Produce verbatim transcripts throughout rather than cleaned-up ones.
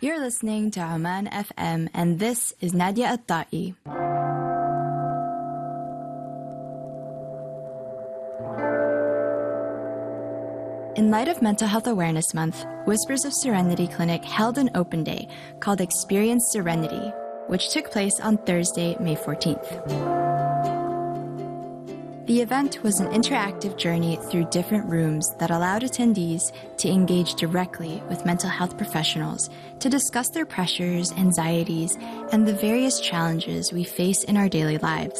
You're listening to Oman F M, and this is Nadia At-Ta'i. In light of Mental Health Awareness Month, Whispers of Serenity Clinic held an open day called Experience Serenity, which took place on Thursday, May fourteenth. The event was an interactive journey through different rooms that allowed attendees to engage directly with mental health professionals to discuss their pressures, anxieties, and the various challenges we face in our daily lives.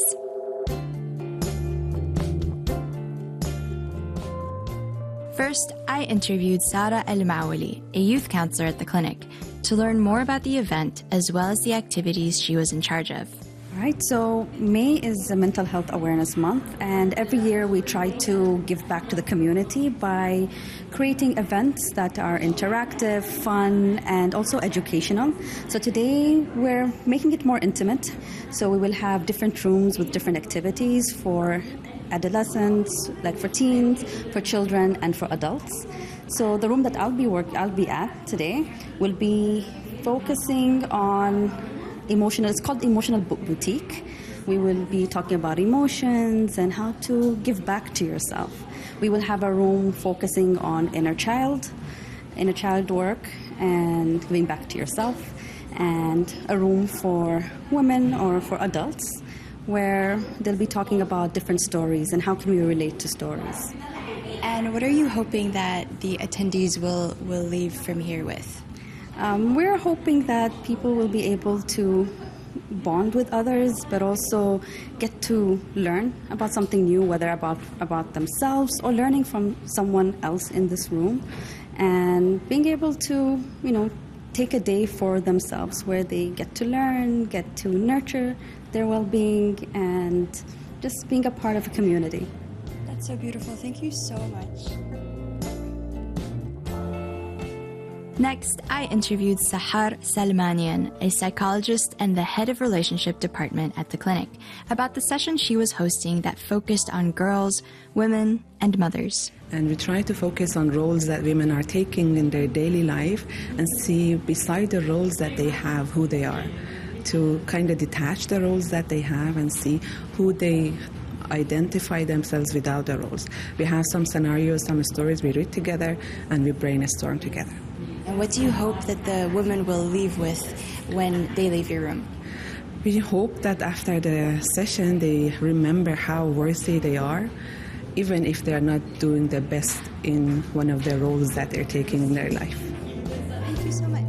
First, I interviewed Sara El-Maawali, a youth counselor at the clinic, to learn more about the event as well as the activities she was in charge of. All right, so May is a Mental Health Awareness Month, and every year we try to give back to the community by creating events that are interactive, fun, and also educational. So today we're making it more intimate. So we will have different rooms with different activities for adolescents, like for teens, for children, and for adults. So the room that I'll be work, I'll be at today will be focusing on emotional. It's called Emotional Book Boutique. We will be talking about emotions and how to give back to yourself. We will have a room focusing on inner child, inner child work, and giving back to yourself, and a room for women or for adults, where they'll be talking about different stories and how can we relate to stories. And what are you hoping that the attendees will, will leave from here with? Um, we're hoping that people will be able to bond with others, but also get to learn about something new, whether about, about themselves or learning from someone else in this room, and being able to, you know, take a day for themselves where they get to learn, get to nurture their well-being, and just being a part of a community. That's so beautiful. Thank you so much. Next, I interviewed Sahar Salmanian, a psychologist and the head of relationship department at the clinic, about the session she was hosting that focused on girls, women, and mothers. And we try to focus on roles that women are taking in their daily life and see beside the roles that they have, who they are, to kind of detach the roles that they have and see who they identify themselves without the roles. We have some scenarios, some stories we read together, and we brainstorm together. And what do you hope that the women will leave with when they leave your room? We hope that after the session they remember how worthy they are, even if they're not doing the best in one of the roles that they're taking in their life. Thank you so much.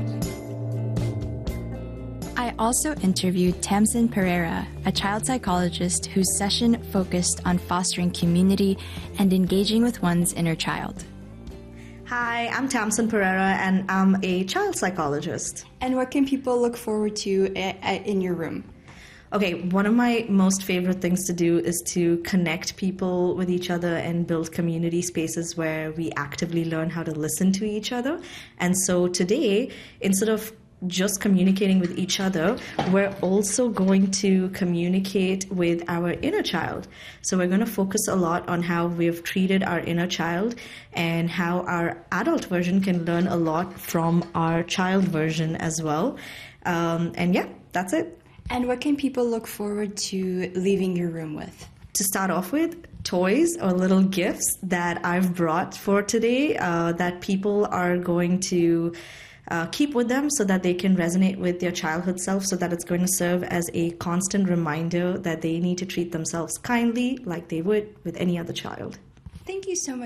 I also interviewed Tamsin Pereira, a child psychologist whose session focused on fostering community and engaging with one's inner child. Hi, I'm Tamsin Pereira, and I'm a child psychologist. And what can people look forward to in your room? Okay, one of my most favorite things to do is to connect people with each other and build community spaces where we actively learn how to listen to each other. And so today, instead of just communicating with each other, we're also going to communicate with our inner child. So we're going to focus a lot on how we've treated our inner child and how our adult version can learn a lot from our child version as well. Um, and yeah, that's it. And what can people look forward to leaving your room with? To start off with, toys or little gifts that I've brought for today uh, that people are going to Uh, keep with them so that they can resonate with their childhood self, so that it's going to serve as a constant reminder that they need to treat themselves kindly like they would with any other child. Thank you so much.